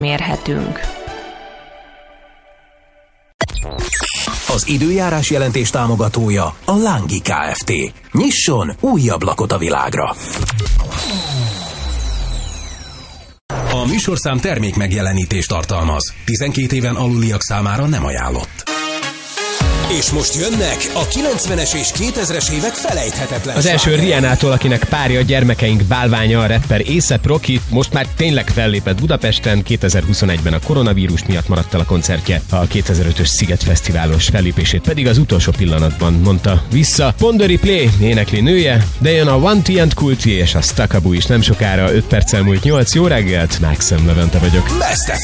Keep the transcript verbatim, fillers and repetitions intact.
mérhetünk. Az időjárás jelentés támogatója a Lángi Kft. Nyisson új ablakot a világra! A műsorszám termék megjelenítést tartalmaz. tizenkét éven aluliak számára nem ajánlott. És most jönnek a kilencvenes és kétezres évek felejthetetlen. Az első Rihanától, akinek párja, gyermekeink bálványa, a rapper A$ep Rocky most már tényleg fellépett Budapesten. kétezer-huszonegyben a koronavírus miatt maradt el a koncertje, a kétezer-ötös Sziget Fesztiválos fellépését pedig az utolsó pillanatban mondta vissza. Ponderi Play énekli nője, de jön a One T and Kulti és a Stakaboo is nem sokára. öt perccel múlt nyolc. Jó reggelt, Maxim Levente vagyok.